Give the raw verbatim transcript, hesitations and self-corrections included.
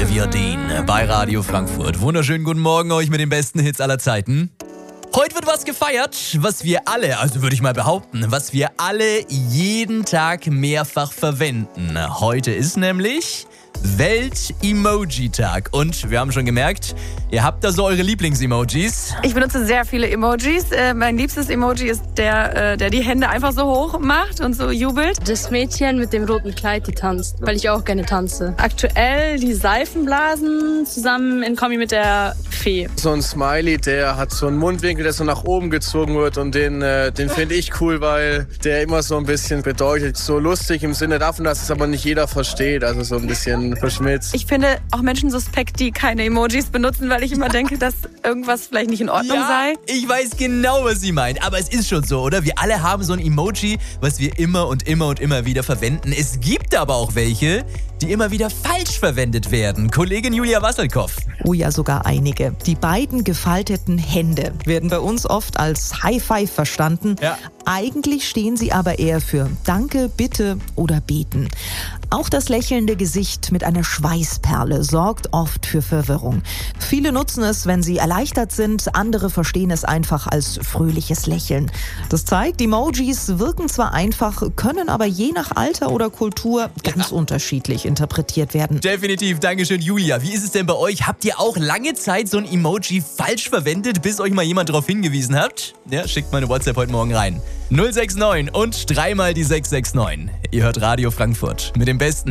Wir den bei Radio Frankfurt. Wunderschönen guten Morgen euch mit den besten Hits aller Zeiten. Heute wird was gefeiert, was wir alle, also würde ich mal behaupten, was wir alle jeden Tag mehrfach verwenden. Heute ist nämlich Welt-Emoji-Tag. Und wir haben schon gemerkt, ihr habt da so eure Lieblings-Emojis. Ich benutze sehr viele Emojis. Äh, mein liebstes Emoji ist der, äh, der die Hände einfach so hoch macht und so jubelt. Das Mädchen mit dem roten Kleid, die tanzt, weil ich auch gerne tanze. Aktuell die Seifenblasen zusammen in Kombi mit der Fee. So ein Smiley, der hat so einen Mundwinkel, der so nach oben gezogen wird und den, äh, den finde ich cool, weil der immer so ein bisschen bedeutet. So lustig im Sinne davon, dass es aber nicht jeder versteht, also so ein bisschen verschmitzt. Ich finde auch Menschen suspekt, die keine Emojis benutzen, weil ich immer denke, dass irgendwas vielleicht nicht in Ordnung Ja, sei. ich weiß genau, was sie meint, aber es ist schon so, oder? Wir alle haben so ein Emoji, was wir immer und immer und immer wieder verwenden. Es gibt aber auch welche, die immer wieder falsch verwendet werden. Kollegin Julia Wasselkoff. Oh ja, sogar einige. Die beiden gefalteten Hände werden bei uns oft als High Five verstanden. Ja. Eigentlich stehen sie aber eher für Danke, Bitte oder Beten. Auch das lächelnde Gesicht mit einer Schweißperle sorgt oft für Verwirrung. Viele nutzen es, wenn sie erleichtert sind, andere verstehen es einfach als fröhliches Lächeln. Das zeigt, Emojis wirken zwar einfach, können aber je nach Alter oder Kultur ganz unterschiedlich interpretiert werden. Definitiv, Dankeschön, Julia. Wie ist es denn bei euch? Habt ihr auch lange Zeit so ein Emoji falsch verwendet, bis euch mal jemand darauf hingewiesen hat? Ja, schickt mal eine WhatsApp heute Morgen rein. null sechs neun und dreimal die sechs sechs neun. Ihr hört Radio Frankfurt mit dem besten